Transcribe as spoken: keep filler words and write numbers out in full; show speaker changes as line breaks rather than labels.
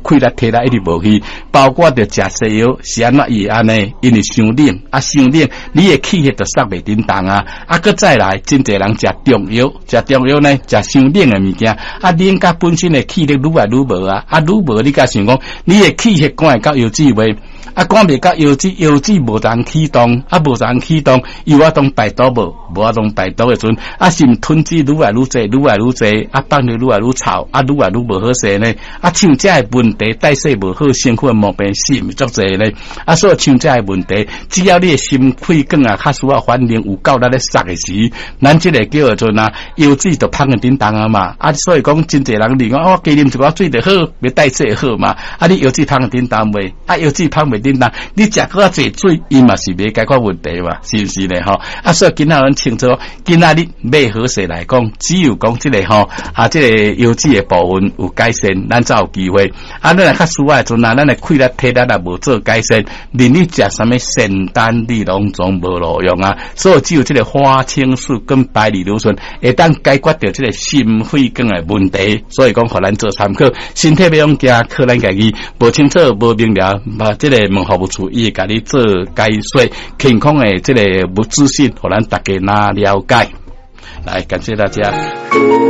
溃力体力一直无去，包括着食西药是安怎伊安尼，因为伤冷啊伤冷，你的气血就塞袂叮当啊，啊搁再来，真侪人食中药，食中药呢食伤冷的物件，啊冷甲本身的气力愈来愈无啊，啊愈无你甲想讲，你的气血管会到腰子袂？啊，管袂到腰子，腰子无人启动，啊无人启动，有法当排毒无？无法当排毒的阵，啊是毋吞脂愈来愈侪，愈来愈侪，啊放尿愈来愈臭，啊愈来愈无好势呢？啊像这个问题，代谢无好，身躯毛病是毋足侪呢？啊所以像这个问题，只要你的心血管啊，较需要反应有够力咧塞的时，咱即个叫做阵啊，腰子就芳个叮当啊嘛。啊所以讲真侪人嚟讲，哦加啉一寡水就好，要代谢好嘛。啊你腰子芳个叮当袂？啊腰子芳袂叮当，你食较济水，伊嘛是袂解决问题嘛，是毋是咧吼？啊所以今仔日清楚，今仔日买好势来讲，只有讲即、这个吼啊，即、这个腰子的部分有改善，咱才有机会。啊，咱若较需要阵啊，咱的气力体力也无做改善，连你食啥物仙丹你拢总无路用啊。所以只有即个花青素跟百里芦醇会当解决掉即个心血管的问题。所以讲，互咱做参考，身体要用加靠咱家己，无清楚无明了，把即个问服务处伊会甲你做解说，健康的即个无资讯，互咱大家哪了解。来，感谢大家。